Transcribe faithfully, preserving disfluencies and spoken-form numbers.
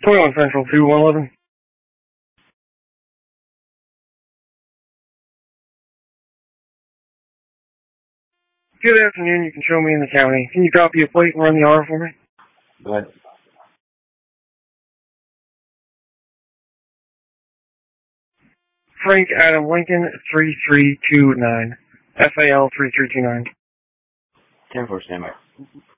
twenty-one Central, two one eleven. Good afternoon, you can show me in the county. Can you copy a plate and run the R for me? Go ahead. Frank Adam Lincoln, three three two nine. F A L three three two nine. ten four, stand by.